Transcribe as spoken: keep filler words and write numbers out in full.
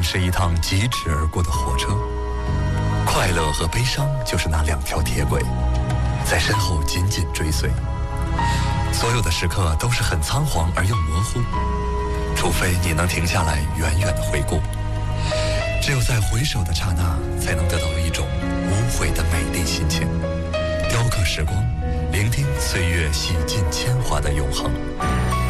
是一趟疾驰而过的火车，快乐和悲伤就是那两条铁轨，在身后紧紧追随。所有的时刻都是很仓皇而又模糊，除非你能停下来远远地回顾，只有在回首的刹那，才能得到一种无悔的美丽心情，雕刻时光，聆听岁月洗尽铅华的永恒。